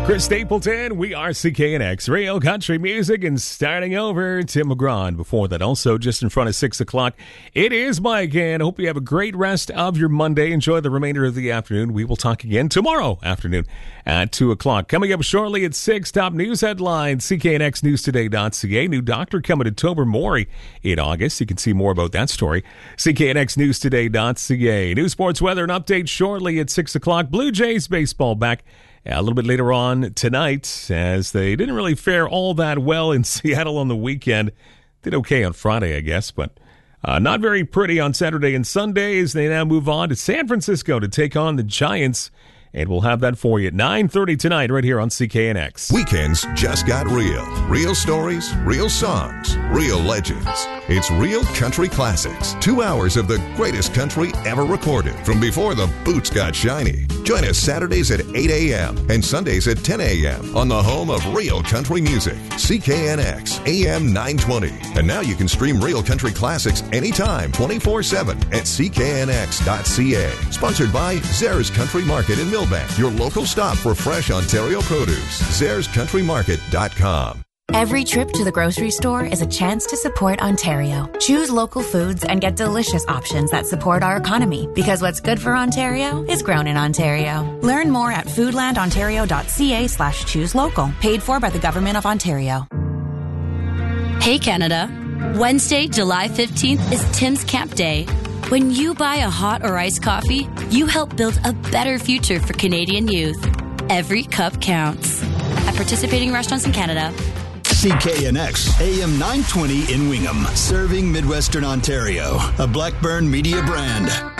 Chris Stapleton, we are CKNX, Real Country Music, and starting over, Tim McGraw. Before that, also just in front of 6 o'clock, it is Mike, and I hope you have a great rest of your Monday. Enjoy the remainder of the afternoon. We will talk again tomorrow afternoon at 2 o'clock. Coming up shortly at 6, top news headlines, CKNXNewsToday.ca. New doctor coming to Tobermory in August. You can see more about that story. CKNXNewsToday.ca. New sports weather and update shortly at 6 o'clock. Blue Jays baseball back a little bit later on tonight, as they didn't really fare all that well in Seattle on the weekend. Did okay on Friday, I guess, but not very pretty on Saturday and Sunday as they now move on to San Francisco to take on the Giants. And we'll have that for you at 9:30 tonight right here on CKNX. Weekends just got real. Real stories, real songs, real legends. It's Real Country Classics. 2 hours of the greatest country ever recorded from before the boots got shiny. Join us Saturdays at 8 a.m. and Sundays at 10 a.m. on the home of Real Country Music, CKNX AM 920. And now you can stream Real Country Classics anytime, 24/7 at CKNX.ca. Sponsored by Zares Country Market in Millbank, your local stop for fresh Ontario produce. ZaresCountryMarket.com. Every trip to the grocery store is a chance to support Ontario. Choose local foods and get delicious options that support our economy, because what's good for Ontario is grown in Ontario. Learn more at foodlandontario.ca/choose local. Paid for by the Government of Ontario. Hey Canada. Wednesday, July 15th is Tim's Camp Day. When you buy a hot or iced coffee, you help build a better future for Canadian youth. Every cup counts. At participating restaurants in Canada. CKNX AM 920 in Wingham, serving Midwestern Ontario, a Blackburn Media brand.